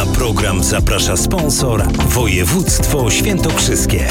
Na program zaprasza sponsor Województwo Świętokrzyskie.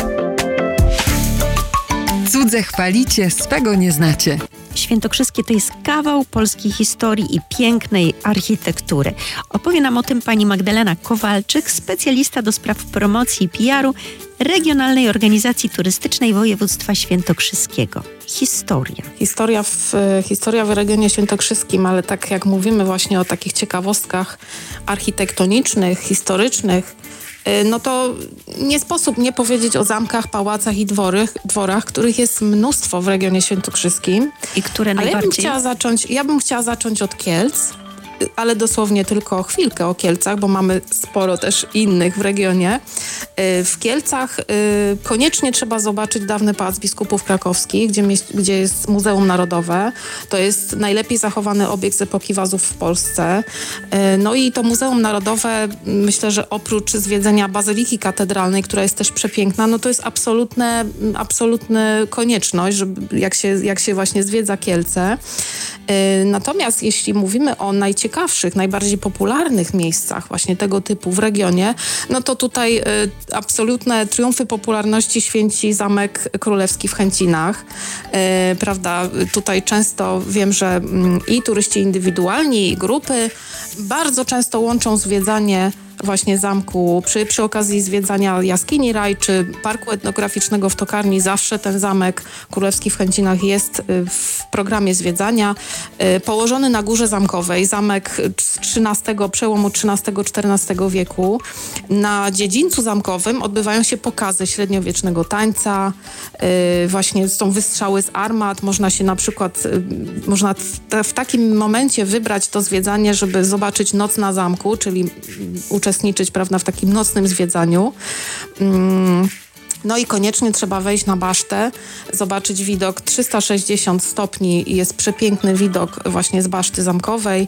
Cudze chwalicie, swego nie znacie. Świętokrzyskie to jest kawał polskiej historii i pięknej architektury. Opowie nam o tym pani Magdalena Kowalczyk, specjalista do spraw promocji i PR-u Regionalnej Organizacji Turystycznej Województwa Świętokrzyskiego. Historia w regionie świętokrzyskim, ale tak jak mówimy właśnie o takich ciekawostkach architektonicznych, historycznych, no to nie sposób nie powiedzieć o zamkach, pałacach i dworach, których jest mnóstwo w regionie świętokrzyskim. I które najbardziej? Ja bym chciała zacząć od Kielc, ale dosłownie tylko chwilkę o Kielcach, bo mamy sporo też innych w regionie. W Kielcach koniecznie trzeba zobaczyć dawny Pałac Biskupów Krakowskich, gdzie jest Muzeum Narodowe. To jest najlepiej zachowany obiekt z epoki Wazów w Polsce. No i to Muzeum Narodowe, myślę, że oprócz zwiedzenia Bazyliki Katedralnej, która jest też przepiękna, no to jest absolutna konieczność, żeby jak się właśnie zwiedza Kielce. Natomiast jeśli mówimy o najciekawszych, najbardziej popularnych miejscach właśnie tego typu w regionie, no to tutaj absolutne triumfy popularności święci Zamek Królewski w Chęcinach. Prawda, tutaj często wiem, że i turyści indywidualni, i grupy bardzo często łączą zwiedzanie właśnie zamku przy okazji zwiedzania jaskini Raj czy Parku Etnograficznego w Tokarni. Zawsze ten Zamek Królewski w Chęcinach jest w programie zwiedzania. Położony na Górze Zamkowej, zamek przełomu XIII-XIV wieku. Na dziedzińcu zamkowym odbywają się pokazy średniowiecznego tańca. Właśnie są wystrzały z armat. Można się na przykład w takim momencie wybrać to zwiedzanie, żeby zobaczyć Noc na zamku, czyli uczestniczyć, prawda, w takim nocnym zwiedzaniu. No i koniecznie trzeba wejść na basztę, zobaczyć widok 360 stopni i jest przepiękny widok właśnie z baszty zamkowej,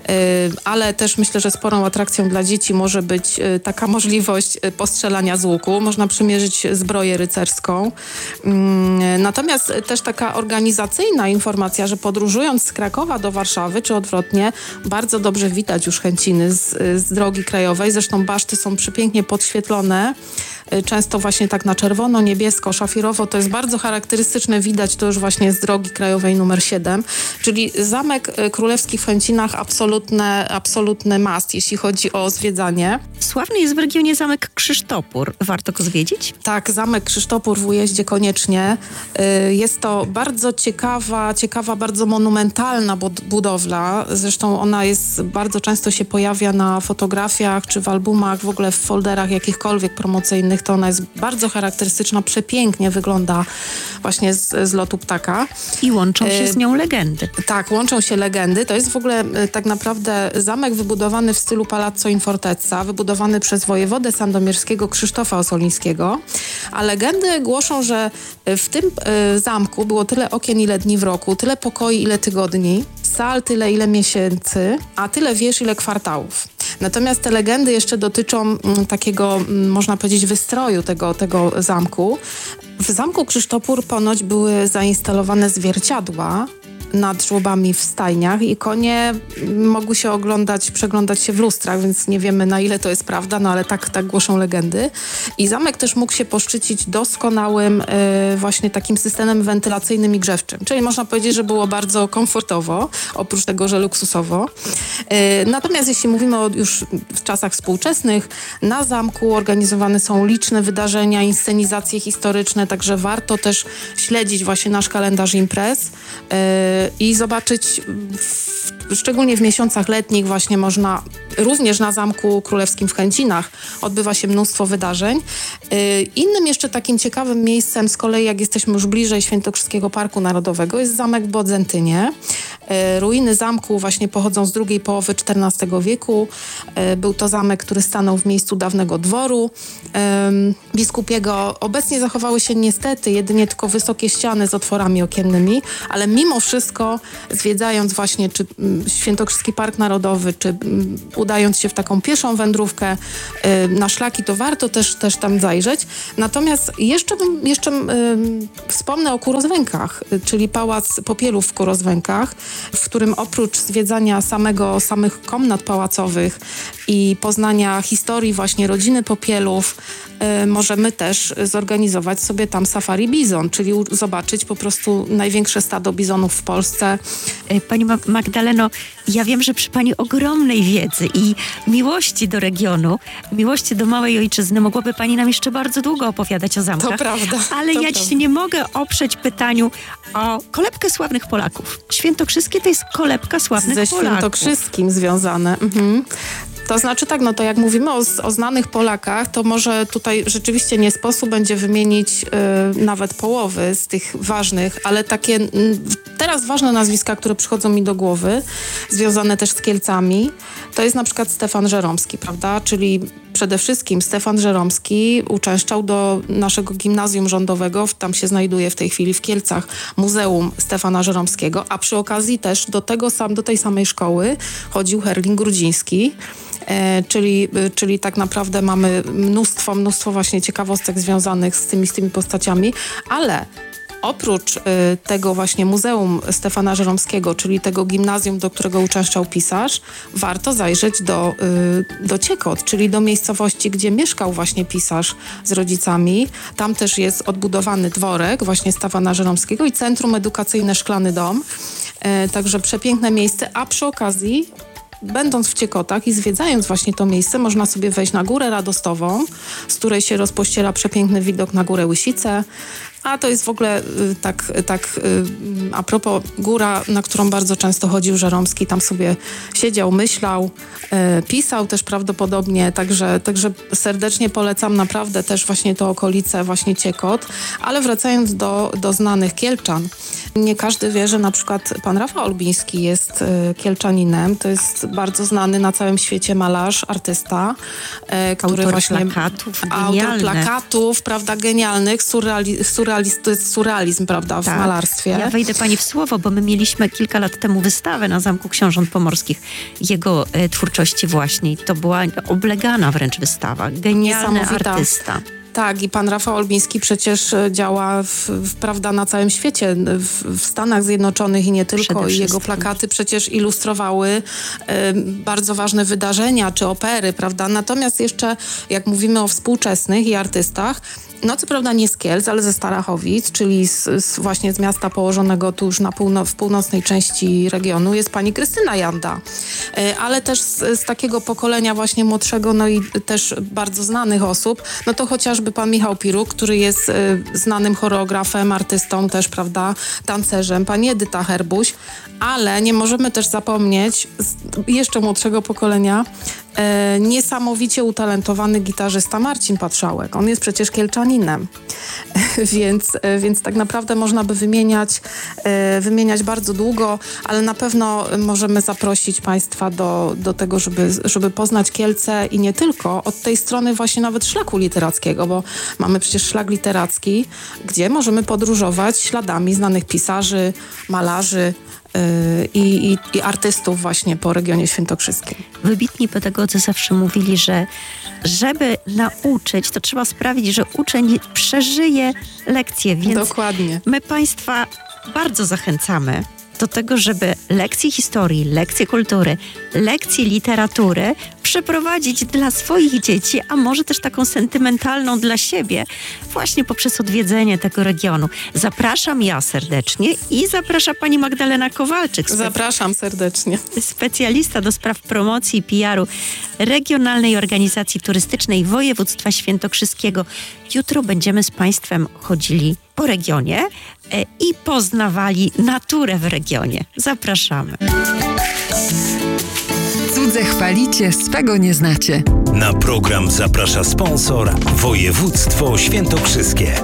ale też myślę, że sporą atrakcją dla dzieci może być taka możliwość postrzelania z łuku. Można przymierzyć zbroję rycerską. Natomiast też taka organizacyjna informacja, że podróżując z Krakowa do Warszawy, czy odwrotnie, bardzo dobrze widać już Chęciny z drogi krajowej. Zresztą baszty są przepięknie podświetlone. Często właśnie tak na czerwono, niebiesko, szafirowo. To jest bardzo charakterystyczne, widać to już właśnie z drogi krajowej numer 7. Czyli Zamek Królewski w Chęcinach absolutny must, jeśli chodzi o zwiedzanie. Sławny jest w regionie Zamek Krzysztopór. Warto go zwiedzić? Tak, Zamek Krzysztopór w Ujeździe koniecznie. Jest to bardzo ciekawa, bardzo monumentalna budowla. Zresztą ona bardzo często się pojawia na fotografiach czy w albumach, w ogóle w folderach jakichkolwiek promocyjnych. To ona jest bardzo charakterystyczna, przepięknie wygląda właśnie z lotu ptaka. I łączą się z nią legendy. Tak, łączą się legendy. To jest w ogóle tak naprawdę zamek wybudowany w stylu Palazzo in Fortezza, wybudowany przez wojewodę sandomierskiego Krzysztofa Ossolińskiego. A legendy głoszą, że w tym zamku było tyle okien, ile dni w roku, tyle pokoi, ile tygodni, sal tyle, ile miesięcy, a tyle wież, ile kwartałów. Natomiast te legendy jeszcze dotyczą takiego, można powiedzieć, wystroju tego zamku. W Zamku Krzysztopór ponoć były zainstalowane zwierciadła nad żłobami w stajniach i konie mogły się przeglądać się w lustrach, więc nie wiemy, na ile to jest prawda, no ale tak głoszą legendy. I zamek też mógł się poszczycić doskonałym właśnie takim systemem wentylacyjnym i grzewczym. Czyli można powiedzieć, że było bardzo komfortowo, oprócz tego, że luksusowo. Natomiast jeśli mówimy już w czasach współczesnych, na zamku organizowane są liczne wydarzenia, inscenizacje historyczne, także warto też śledzić właśnie nasz kalendarz imprez i zobaczyć, szczególnie w miesiącach letnich właśnie można, również na Zamku Królewskim w Chęcinach odbywa się mnóstwo wydarzeń. Innym jeszcze takim ciekawym miejscem z kolei, jak jesteśmy już bliżej Świętokrzyskiego Parku Narodowego, jest zamek w Bodzentynie. Ruiny zamku właśnie pochodzą z drugiej połowy XIV wieku. Był to zamek, który stanął w miejscu dawnego dworu biskupiego. Obecnie zachowały się niestety jedynie tylko wysokie ściany z otworami okiennymi, ale mimo wszystko zwiedzając właśnie czy Świętokrzyski Park Narodowy, czy udając się w taką pieszą wędrówkę na szlaki, to warto też tam zajrzeć. Natomiast jeszcze wspomnę o Kurozwękach, czyli Pałac Popielów w Kurozwękach, w którym oprócz zwiedzania samych komnat pałacowych i poznania historii właśnie rodziny Popielów, możemy też zorganizować sobie tam safari bizon, czyli zobaczyć po prostu największe stado bizonów w Polsce. Pani Magdaleno, ja wiem, że przy Pani ogromnej wiedzy i miłości do regionu, miłości do małej ojczyzny, mogłaby Pani nam jeszcze bardzo długo opowiadać o zamkach. To prawda. Ale ja Ci nie mogę oprzeć pytaniu o kolebkę sławnych Polaków. Świętokrzyskie to jest kolebka sławnych Polaków. Ze Świętokrzyskim związane. Mhm. To znaczy tak, no to jak mówimy o znanych Polakach, to może tutaj rzeczywiście nie sposób będzie wymienić nawet połowy z tych ważnych, ale takie teraz ważne nazwiska, które przychodzą mi do głowy, związane też z Kielcami, to jest na przykład Stefan Żeromski, prawda? Czyli przede wszystkim Stefan Żeromski uczęszczał do naszego gimnazjum rządowego, tam się znajduje w tej chwili w Kielcach Muzeum Stefana Żeromskiego, a przy okazji też do tej samej szkoły chodził Herling Grudziński. Czyli tak naprawdę mamy mnóstwo właśnie ciekawostek związanych z tymi postaciami, ale oprócz tego właśnie Muzeum Stefana Żeromskiego, czyli tego gimnazjum, do którego uczęszczał pisarz, warto zajrzeć do Ciekot, czyli do miejscowości, gdzie mieszkał właśnie pisarz z rodzicami. Tam też jest odbudowany dworek właśnie Stefana Żeromskiego i Centrum Edukacyjne Szklany Dom. Także przepiękne miejsce, a przy okazji będąc w Ciekotach i zwiedzając właśnie to miejsce, można sobie wejść na Górę Radostową, z której się rozpościera przepiękny widok na Górę Łysice. A to jest w ogóle a propos góra, na którą bardzo często chodził Żeromski, tam sobie siedział, myślał, pisał też prawdopodobnie, także serdecznie polecam naprawdę też właśnie te okolice właśnie Ciekot, ale wracając do znanych Kielczan, nie każdy wie, że na przykład pan Rafał Olbiński jest Kielczaninem, to jest bardzo znany na całym świecie malarz, artysta, który właśnie autor plakatów, prawda, genialnych, to jest surrealizm, prawda, w malarstwie. Ja wejdę Pani w słowo, bo my mieliśmy kilka lat temu wystawę na Zamku Książąt Pomorskich jego twórczości właśnie. To była oblegana wręcz wystawa. Genialny artysta. Tak, i pan Rafał Olbiński przecież działa prawda, na całym świecie, w Stanach Zjednoczonych i nie tylko. I jego plakaty przecież ilustrowały bardzo ważne wydarzenia czy opery, prawda? Natomiast jeszcze, jak mówimy o współczesnych i artystach, no co prawda nie z Kielc, ale ze Starachowic, czyli właśnie z miasta położonego tu już w północnej części regionu, jest pani Krystyna Janda. Ale też z takiego pokolenia właśnie młodszego, no i też bardzo znanych osób, no to chociażby pan Michał Piruk, który jest znanym choreografem, artystą też, prawda, tancerzem, pani Edyta Herbuś, ale nie możemy też zapomnieć z jeszcze młodszego pokolenia niesamowicie utalentowany gitarzysta Marcin Patrzałek. On jest przecież Kielczaninem, więc tak naprawdę można by wymieniać bardzo długo, ale na pewno możemy zaprosić Państwa do tego, żeby poznać Kielce i nie tylko od tej strony właśnie nawet szlaku literackiego, bo mamy przecież szlak literacki, gdzie możemy podróżować śladami znanych pisarzy, malarzy, i artystów właśnie po regionie świętokrzyskim. Wybitni pedagodzy zawsze mówili, że żeby nauczyć, to trzeba sprawić, że uczeń przeżyje lekcję. Więc dokładnie. My Państwa bardzo zachęcamy do tego, żeby lekcje historii, lekcje kultury, lekcje literatury przeprowadzić dla swoich dzieci, a może też taką sentymentalną dla siebie, właśnie poprzez odwiedzenie tego regionu. Zapraszam ja serdecznie i zaprasza pani Magdalena Kowalczyk. Zapraszam serdecznie. Specjalista do spraw promocji i PR-u Regionalnej Organizacji Turystycznej Województwa Świętokrzyskiego. Jutro będziemy z Państwem chodzili po regionie i poznawali naturę w regionie. Zapraszamy. Cudze chwalicie, swego nie znacie. Na program zaprasza sponsor Województwo Świętokrzyskie.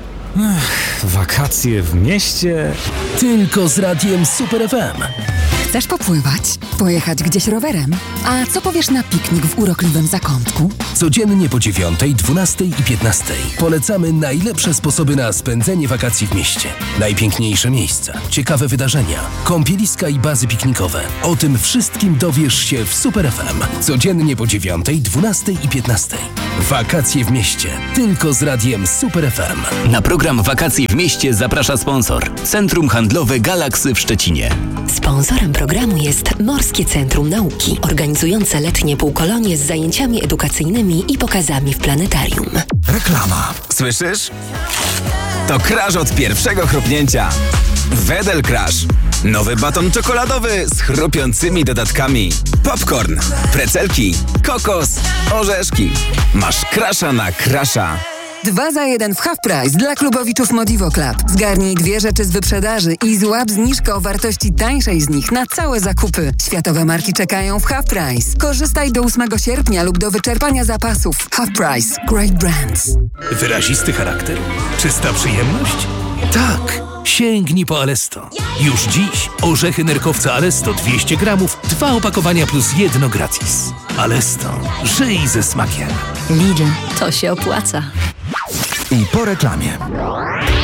Wakacje w mieście? Tylko z radiem Super FM. Chcesz popływać? Pojechać gdzieś rowerem? A co powiesz na piknik w urokliwym zakątku? Codziennie po 9, 12 i 15 polecamy najlepsze sposoby na spędzenie wakacji w mieście. Najpiękniejsze miejsca, ciekawe wydarzenia, kąpieliska i bazy piknikowe. O tym wszystkim dowiesz się w Super FM. Codziennie po 9, 12 i 15. Wakacje w mieście. Tylko z radiem Super FM. Na program Wakacje w mieście zaprasza sponsor. Centrum Handlowe Galaksy w Szczecinie. Sponsorem programu jest Morskie Centrum Nauki, organizujące letnie półkolonie z zajęciami edukacyjnymi i pokazami w planetarium. Reklama. Słyszysz? To crash od pierwszego chrupnięcia. Wedel Crash. Nowy baton czekoladowy z chrupiącymi dodatkami. Popcorn, precelki, kokos, orzeszki. Masz crasha na crasha. 2 za 1 w Half Price dla klubowiczów Modivo Club. Zgarnij 2 rzeczy z wyprzedaży i złap zniżkę o wartości tańszej z nich na całe zakupy. Światowe marki czekają w Half Price. Korzystaj do 8 sierpnia lub do wyczerpania zapasów. Half Price. Great brands. Wyrazisty charakter? Czysta przyjemność? Tak! Sięgnij po Alesto. Już dziś orzechy nerkowca Alesto 200 gramów, 2 opakowania plus 1 gratis. Alesto. Żyj ze smakiem. Lidl, to się opłaca. I po reklamie.